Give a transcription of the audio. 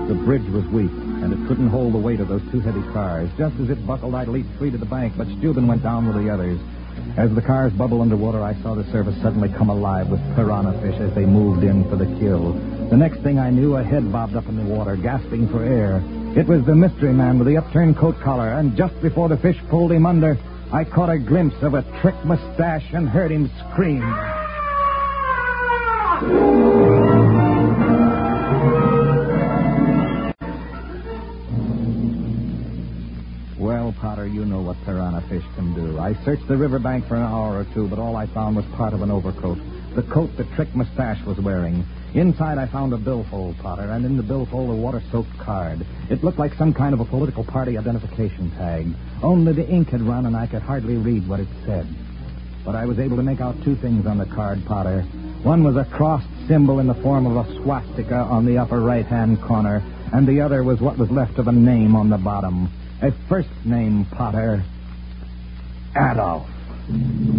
The bridge was weak, and it couldn't hold the weight of those two heavy cars. Just as it buckled, I leaped free to the bank, but Steuben went down with the others. As the cars bubbled underwater, I saw the surface suddenly come alive with piranha fish as they moved in for the kill. The next thing I knew, a head bobbed up in the water, gasping for air. It was the mystery man with the upturned coat collar, and just before the fish pulled him under, I caught a glimpse of a trick mustache and heard him scream. Well, Potter, you know what piranha fish can do. I searched the riverbank for an hour or two, but all I found was part of an overcoat. The coat the Trick Mustache was wearing. Inside, I found a billfold, Potter, and in the billfold, a water-soaked card. It looked like some kind of a political party identification tag. Only the ink had run, and I could hardly read what it said. But I was able to make out two things on the card, Potter. One was a crossed symbol in the form of a swastika on the upper right-hand corner, and the other was what was left of a name on the bottom. A first name, Potter. Adolf.